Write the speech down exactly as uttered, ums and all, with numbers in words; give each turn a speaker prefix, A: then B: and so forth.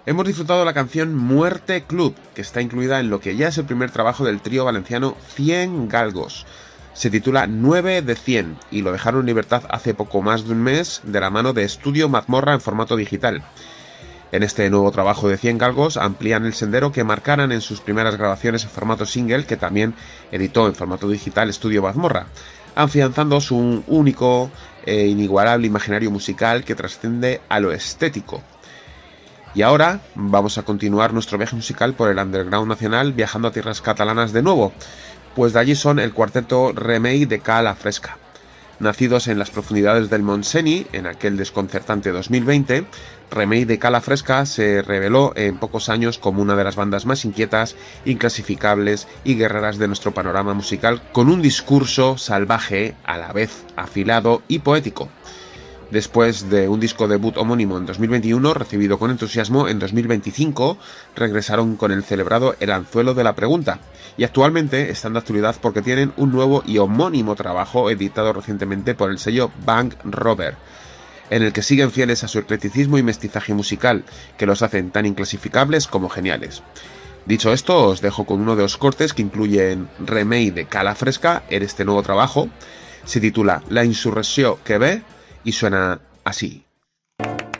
A: Hemos disfrutado de la canción Muerte Club, que está incluida en lo que ya es el primer trabajo del trío valenciano cien Galgos. Se titula nueve de cien y lo dejaron en libertad hace poco más de un mes de la mano de Estudio Mazmorra en formato digital. En este nuevo trabajo de cien Galgos amplían el sendero que marcaran en sus primeras grabaciones en formato single, que también editó en formato digital Estudio Mazmorra, afianzando su único e inigualable imaginario musical que trasciende a lo estético. Y ahora vamos a continuar nuestro viaje musical por el underground nacional, viajando a tierras catalanas de nuevo, pues de allí son el cuarteto Remei de Cala Fresca. Nacidos en las profundidades del Montseny en aquel desconcertante dos mil veinte, Remei de Cala Fresca se reveló en pocos años como una de las bandas más inquietas, inclasificables y guerreras de nuestro panorama musical, con un discurso salvaje, a la vez afilado y poético. Después de un disco debut homónimo en dos mil veintiuno, recibido con entusiasmo, en dos mil veinticinco regresaron con el celebrado El Anzuelo de la Pregunta, y actualmente están de actualidad porque tienen un nuevo y homónimo trabajo editado recientemente por el sello Bank Robber, en el que siguen fieles a su eclecticismo y mestizaje musical, que los hacen tan inclasificables como geniales. Dicho esto, os dejo con uno de los cortes que incluyen Remei de Cala Fresca en este nuevo trabajo. Se titula La insurrecció que ve y suena así.